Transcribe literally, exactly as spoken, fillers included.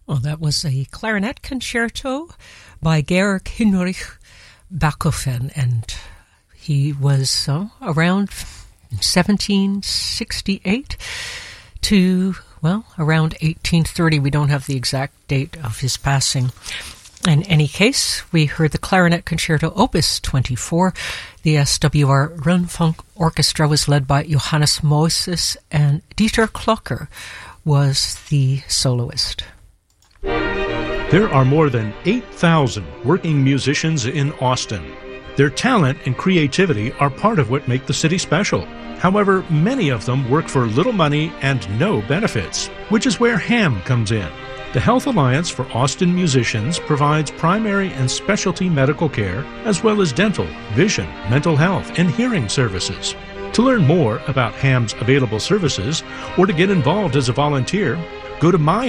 Well, that was a clarinet concerto by Georg Heinrich Bachofen, and he was uh, around seventeen sixty-eight to, well, around eighteen thirty. We don't have the exact date of his passing. In any case, we heard the Clarinet Concerto Opus twenty-four. The S W R Rundfunk Orchestra was led by Johannes Moises, and Dieter Klocker was the soloist. There are more than eight thousand working musicians in Austin. Their talent and creativity are part of what make the city special. However, many of them work for little money and no benefits, which is where HAM comes in. The Health Alliance for Austin Musicians provides primary and specialty medical care, as well as dental, vision, mental health, and hearing services. To learn more about HAM's available services or to get involved as a volunteer, go to my